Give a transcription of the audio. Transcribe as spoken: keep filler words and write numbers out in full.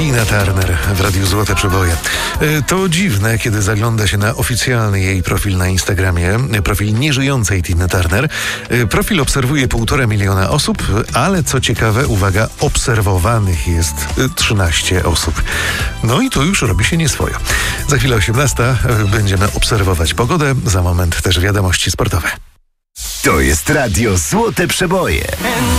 Tina Turner w Radiu Złote Przeboje. To dziwne, kiedy zagląda się na oficjalny jej profil na Instagramie, profil nieżyjącej Tiny Turner. Profil obserwuje półtora miliona osób, ale co ciekawe, uwaga, obserwowanych jest trzynaście osób. No i tu już robi się nieswojo. Za chwilę osiemnasta będziemy obserwować pogodę, za moment też wiadomości sportowe. To jest Radio Złote Przeboje.